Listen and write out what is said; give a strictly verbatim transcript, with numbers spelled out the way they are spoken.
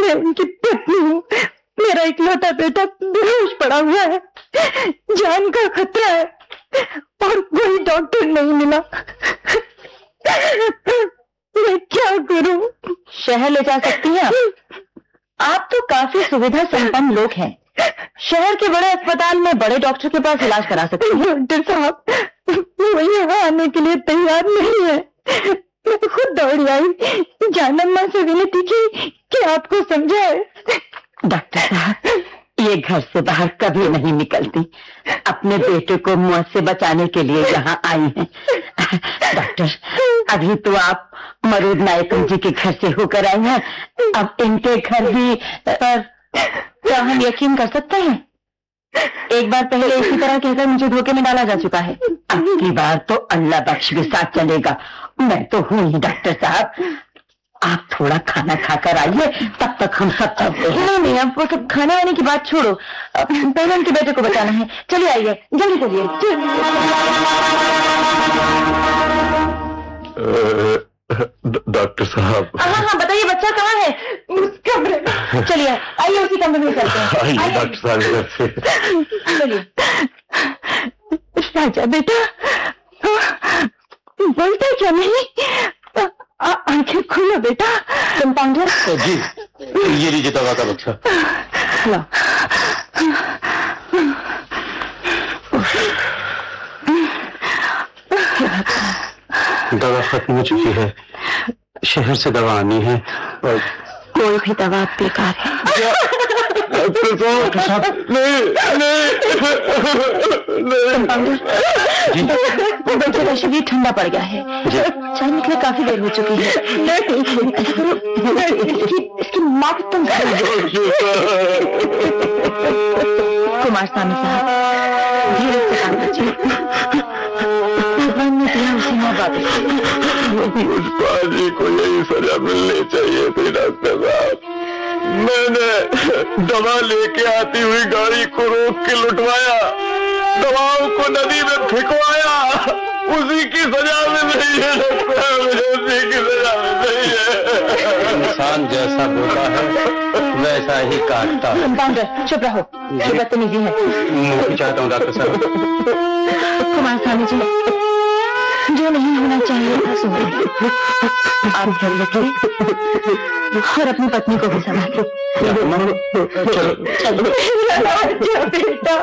मैं उनकी पत्नी हूँ। मेरा इकलौता बेटा बेहोश पड़ा हुआ है, जान का खतरा है और कोई डॉक्टर नहीं मिला। मैं क्या करूं? शहर ले जा सकती हैं आप? आप तो काफी सुविधा संपन्न लोग हैं। शहर के बड़े अस्पताल में बड़े डॉक्टर के पास इलाज करा सकते हैं। डॉक्टर साहब, वो यहाँ आने के लिए तैयार नहीं है। मैं खुद दौड़ आई, जानम्मा से विनती की कि आपको समझाए। डॉक्टर साहब, ये घर से बाहर कभी नहीं निकलती। अपने बेटे को मौत से बचाने के लिए यहाँ आई हैं। डॉक्टर, अभी तो आप मरूद नायकम जी के घर से होकर आई हैं, अब इनके घर भी। पर क्या हम यकीन कर सकते हैं? एक बार पहले इसी तरह कहकर मुझे धोखे में डाला जा चुका है। अब की बार तो अल्लाह बख्श के साथ चलेगा। मैं तो हूँ ही डॉक्टर साहब। आप थोड़ा खाना खाकर आइए, तब तक हम सब चलते हैं। नहीं नहीं, अब वो सब खाने वाने की बात छोड़ो, पहले उनके बेटे को बचाना है। चलिए आइए, जल्दी चलिए। डॉक्टर साहब। हाँ हाँ बताइए, बच्चा कहाँ है? उस कमरे में। चलिए आइए, उसी कमरे में चलते हैं। आइए डॉक्टर साहब। चलिए। राजा बेटा, बोलता क्या नहीं? आंखें खोलो बेटा। कंपाउंडर जी, ये लीजिए दवा का बक्सा। लो। दवा खत्म हो चुकी है, शहर से दवा आनी है और कोई भी दवा बेकार है। डॉक्टर साहब, नहीं नहीं जी, बच्चे का शरीर ठंडा पड़ गया है। चाय निकले काफी देर हो चुकी है। इसकी इसकी माँ को तुम कुमार स्वामी साहब, धीरे से काम कीजिए। भगवान ने दिया उसी में वापस। उस पाजी को यही सजा मिलनी चाहिए थी डॉक्टर साहब। मैंने दवा लेके आती हुई गाड़ी को रोक के लुटवाया, दवाओं को नदी में फेंकवाया, उसी की सजा में नहीं है डॉक्टर, उसी की सजा में नहीं है। इंसान जैसा बोलता है वैसा ही काटता है। कंपाउंडर चुप रहो, ये बदतमीजी है। मुझे चाहता हूँ डॉक्टर साहब। कुमार स्वामी जी, जो नहीं होना चाहिए था सो आप घर रखिए और अपनी पत्नी को भी संभालिए। चलो चलो बेटा।